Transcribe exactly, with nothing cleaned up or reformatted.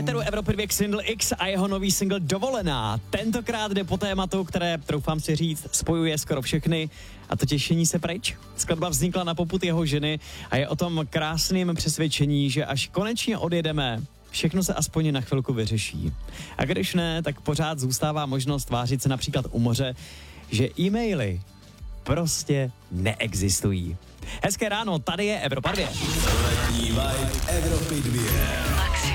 éteru Evropy dva Xindl X a jeho nový single Dovolená. Tentokrát jde po tématu, které, troufám si říct, spojuje skoro všechny, a to těšení se pryč. Skladba vznikla na popud jeho ženy a je o tom krásným přesvědčení, že až konečně odjedeme, všechno se aspoň na chvilku vyřeší. A když ne, tak pořád zůstává možnost vážit se například u moře, že e-maily prostě neexistují. Hezké ráno, tady je Evropa dva. Letní vibe Evropy dva.